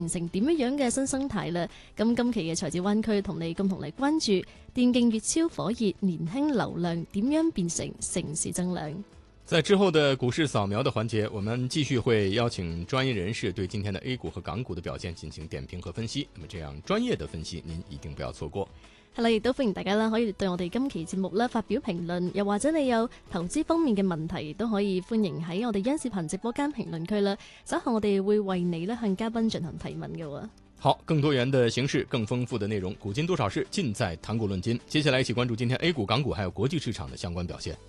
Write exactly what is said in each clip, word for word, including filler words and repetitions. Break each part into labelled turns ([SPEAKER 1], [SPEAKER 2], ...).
[SPEAKER 1] 形成點樣樣嘅新生態啦。咁今期嘅財智灣區同你共同嚟關注電競粵超火熱，年輕流量點樣變成城市增量。
[SPEAKER 2] 在之後的股市掃描的環節，我們繼續會邀請專業人士對今天的 A 股和港股的表現進行點評和分析。那麼這樣專業的分析，您一定不要錯過。
[SPEAKER 1] 係啦，亦都歡迎大家啦，可以對我哋今期節目啦發表評論，又或者你有投資方面嘅問題，都可以歡迎喺我哋央視頻直播間評論區啦。稍後我哋會為你咧向嘉賓進行提問嘅。
[SPEAKER 2] 好，更多元的形式，更豐富的內容，古今多少事，盡在談股論金。接下來一起關注今天 A 股、港股還有國際市場的相關表現。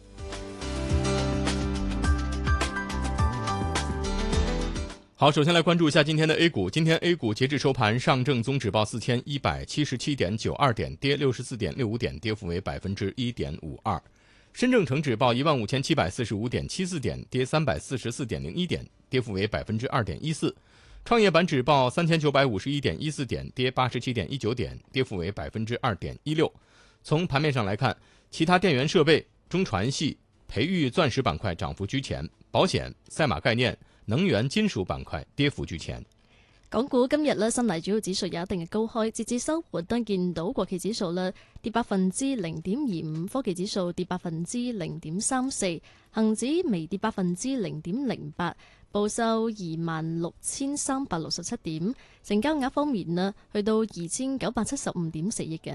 [SPEAKER 2] 好，首先來關注一下今天的 A 股。今天 A 股截至收盤，上證綜指報四千一百七十七點九二點，跌六十四點六五點，跌幅為百分之一點五二。深證成指報一萬五千七百四十五點七四點，跌三百四十四點零一點，跌幅為百分之二點一四。創業板指報三千九百五十一點一四點，跌八十七點一九點，跌幅為百分之二點一六。從盤面上來看，其他電源設備、中傳系、培育鑽石板塊漲幅居前，保險、賽馬概念、能源金屬板塊跌幅居前。
[SPEAKER 1] 港股今日咧，三大主要指數有一定嘅高開，截至收盤都見到國企指數咧跌百分之零點二五，科技指數跌百分之零點三四，恒指微跌百分之零點零八，報收二萬六千三百六十七點，成交額方面咧去到二千九百七十五點四億嘅。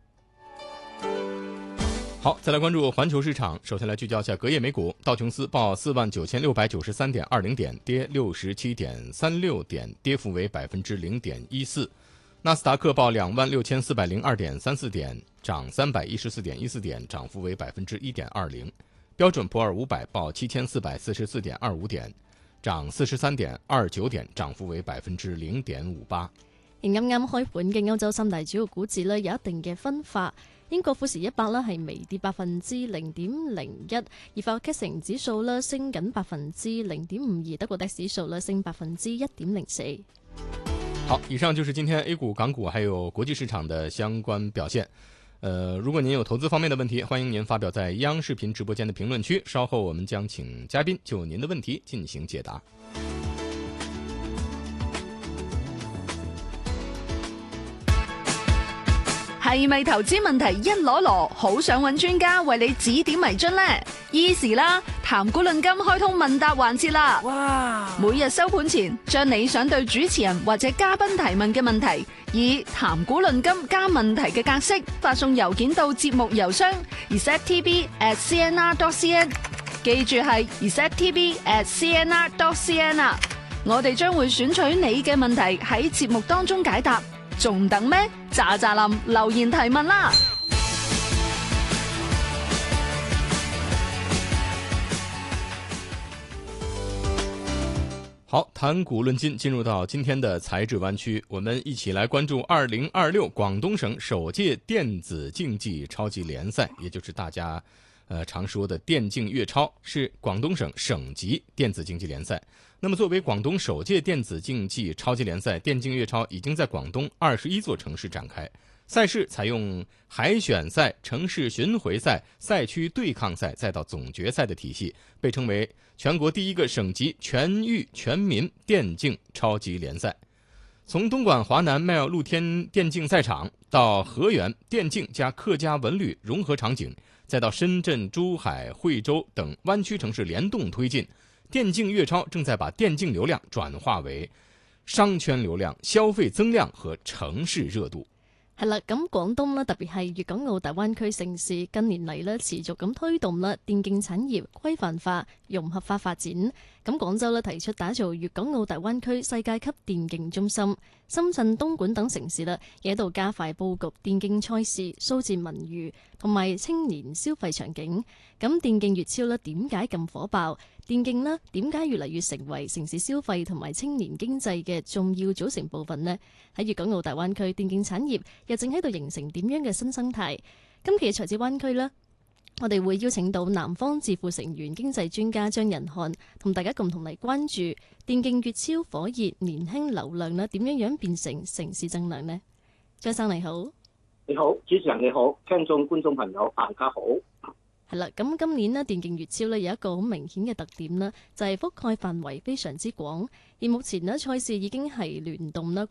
[SPEAKER 2] 好，再來關注環球市場。首先來聚焦一下隔夜美股，道瓊斯報四萬九千六百九十三點二零點，跌六十七點三六點，跌幅為百分之零點一四。納斯達克報兩萬六千四百零二點三四點，漲三百一十四點一四點，漲幅為百分之一點二零。標準普爾五百報七千四百四十四點二五點，漲四十三點二九點，漲幅為百分之零點五八。
[SPEAKER 1] 而啱啱開盤嘅歐洲三大主要股指咧有一定嘅分化。英國富時一百咧係微跌百分之零點零一，而法國 C A C 指數咧升緊百分之零點五二，德國 D A X 指數咧升百分之一點零四。
[SPEAKER 2] 好，以上就是今天 A 股、港股還有國際市場的相關表現。呃，如果您有投資方面的問題，歡迎您發表在央視頻直播間的評論區，稍後我們將請嘉賓就您的問題進行解答。
[SPEAKER 3] 係咪投資問題一籮籮，好想揾專家為你指點迷津呢？Easy 啦，談股論金開通問答環節啦！哇！每日收盤前，將你想對主持人或者嘉賓提問嘅問題，以談股論金加問題嘅格式發送郵件到節目郵箱 r e s e t t v at c n r dot c n， 記住係 r e s e t t v at c n r dot c n 啊！我哋將會選取你嘅問題喺節目當中解答。仲等咩？喳喳林留言提問啦！
[SPEAKER 2] 好，談股論金，進入到今天的財智灣區，我們一起來關注二零二六廣東省首屆電子競技超級聯賽，也就是大家呃常說的電競粵超，是廣東省省級電子競技聯賽。那麼作為廣東首屆電子競技超級聯賽，電競粵超已經在廣東二十一座城市展開。賽事採用海選賽、城市巡迴賽、賽區對抗賽，再到總決賽的體系，被稱為全國第一個省級全域全民電競超級聯賽。從東莞華南 Mile 露天電競賽場，到河源電競加客家文旅融合場景，再到深圳、珠海、惠州等灣區城市聯動推進，電競粵超正在把電競流量轉化為商圈流量、消費增量和城市熱度。
[SPEAKER 1] 係啦，咁廣東咧，特別係粵港澳大灣區城市近年嚟咧，持續咁推動啦電競產業規範化、融合化發展。咁廣州咧提出打造粵港澳大灣區世界級電競中心，深圳、東莞等城市啦，亦喺度加快佈局電競賽事、數字文娛同埋青年消費場景。咁電競粵超咧點解咁火爆？電競呢點解越嚟越成為城市消費同埋青年經濟嘅重要組成部分呢？喺粵港澳大灣區電競產業又正喺度形成點樣嘅新生態？今期嘅財智灣區呢，我哋會邀請到南方智庫成員經濟專家張仁漢，同大家共同嚟關注電競粵超火熱，年輕流量呢點樣樣變成城市增量呢？張生你好。
[SPEAKER 4] 你好，主持人你好，聽眾觀眾朋友大家好。
[SPEAKER 1] 係啦，咁今年呢電競粵超呢有一個好明顯嘅特點啦，就係覆蓋範圍非常之廣，而目前呢賽事已經係聯動啦。